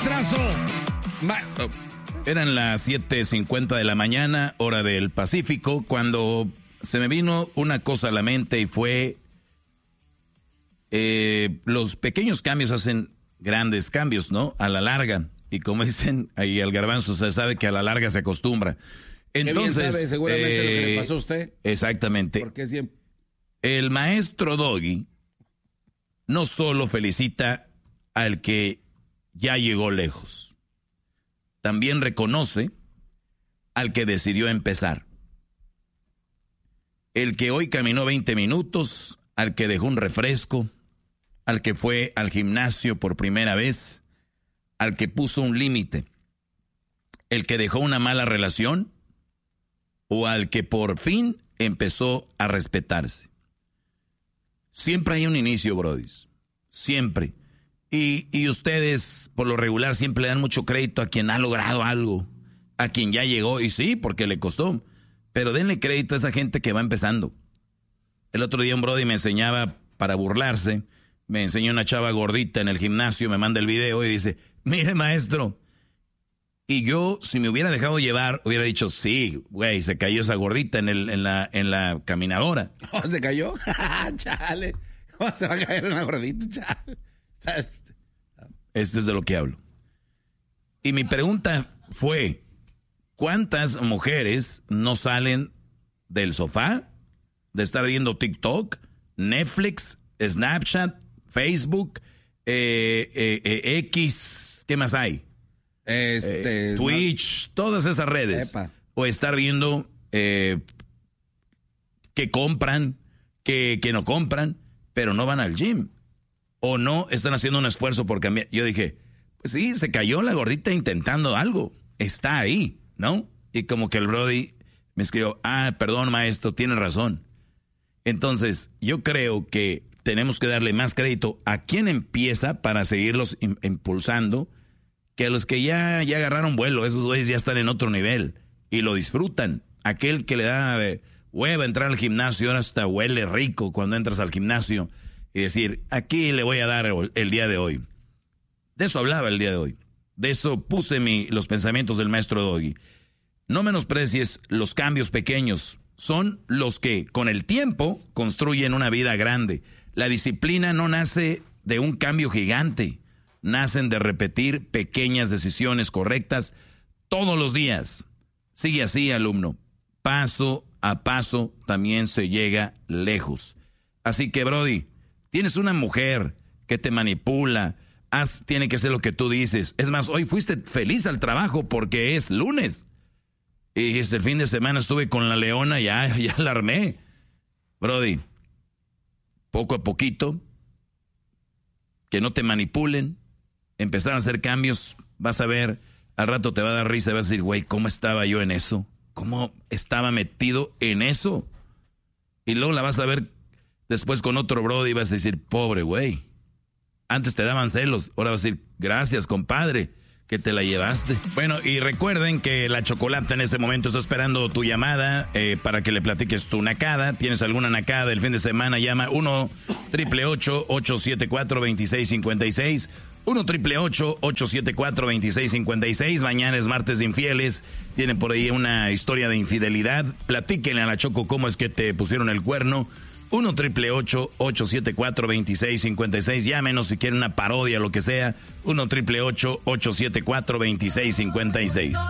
maestrazo. Eran las 7:50 de la mañana, hora del Pacífico, cuando se me vino una cosa a la mente y fue... los pequeños cambios hacen grandes cambios, ¿no? A la larga. Y como dicen ahí al garbanzo, se sabe que a la larga se acostumbra. Entonces, qué bien sabe seguramente lo que le pasó a usted. Exactamente. Porque siempre... El maestro Doggy no solo felicita al que ya llegó lejos, también reconoce al que decidió empezar. El que hoy caminó 20 minutos, al que dejó un refresco, al que fue al gimnasio por primera vez, al que puso un límite, el que dejó una mala relación o al que por fin empezó a respetarse. Siempre hay un inicio, brodis. Siempre. Y ustedes, por lo regular, siempre le dan mucho crédito a quien ha logrado algo, a quien ya llegó, y sí, porque le costó. Pero denle crédito a esa gente que va empezando. El otro día un brody me enseñaba, para burlarse, me enseñó una chava gordita en el gimnasio, me manda el video y dice, mire maestro. Y yo, si me hubiera dejado llevar, hubiera dicho, sí, güey, se cayó esa gordita en la caminadora. ¿Cómo se cayó? Chale. ¿Cómo se va a caer una gordita? Chale. Este es de lo que hablo. Y mi pregunta fue, ¿cuántas mujeres no salen del sofá, de estar viendo TikTok, Netflix, Snapchat, Facebook, X, ¿qué más hay? Twitch, todas esas redes. Epa. O estar viendo que compran, que no compran, pero no van al gym. O no están haciendo un esfuerzo por cambiar. Yo dije, pues sí, se cayó la gordita intentando algo. Está ahí, ¿no? Y como que el brody me escribió, perdón maestro, tiene razón. Entonces, yo creo que tenemos que darle más crédito a quien empieza para seguirlos impulsando, que a los que ya agarraron vuelo. Esos güeyes ya están en otro nivel y lo disfrutan. Aquel que le da hueva entrar al gimnasio, ahora hasta huele rico cuando entras al gimnasio y decir, aquí le voy a dar el día de hoy. De eso hablaba el día de hoy. De eso puse los pensamientos del maestro Doggy. No menosprecies los cambios pequeños. Son los que, con el tiempo, construyen una vida grande. La disciplina no nace de un cambio gigante. Nacen de repetir pequeñas decisiones correctas todos los días. Sigue así, alumno. Paso a paso también se llega lejos. Así que, brody, tienes una mujer que te manipula. Tiene que ser lo que tú dices. Es más, hoy fuiste feliz al trabajo porque es lunes. Y el fin de semana estuve con la leona, ya la armé. Brody, poco a poquito, que no te manipulen, empezar a hacer cambios, vas a ver, al rato te va a dar risa y vas a decir, güey, ¿cómo estaba yo en eso? ¿Cómo estaba metido en eso? Y luego la vas a ver después con otro brody y vas a decir, pobre güey, antes te daban celos, ahora vas a decir, gracias compadre, que te la llevaste. Bueno, y recuerden que la Chocolata en este momento está esperando tu llamada para que le platiques tu nacada. ¿Tienes alguna nacada el fin de semana? Llama 1-888-874-2656. 1-888-874-2656. Mañana es martes de infieles. Tienen por ahí una historia de infidelidad. Platíquenle a la Choco cómo es que te pusieron el cuerno. 1-888-874-2656. Llámenos si quieren una parodia o lo que sea. 1-888-874-2656.